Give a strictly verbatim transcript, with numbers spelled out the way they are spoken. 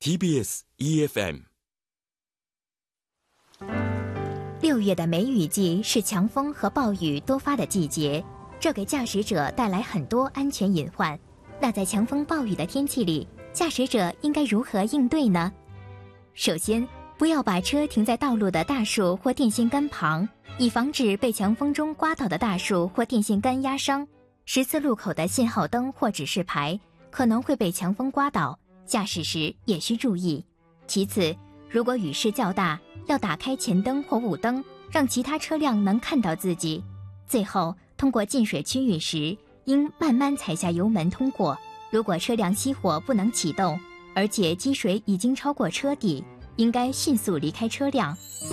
T B S E F M。 六月的梅雨季是强风和暴雨多发的季节，这给驾驶者带来很多安全隐患。那在强风暴雨的天气里，驾驶者应该如何应对呢？首先，不要把车停在道路的大树或电线杆旁，以防止被强风中刮倒的大树或电线杆压伤。十字路口的信号灯或指示牌可能会被强风刮倒，驾驶时也需注意。其次，如果雨势较大，要打开前灯或雾灯，让其他车辆能看到自己。最后，通过进水区域时，应慢慢踩下油门通过。如果车辆熄火不能启动，而且积水已经超过车底，应该迅速离开车辆。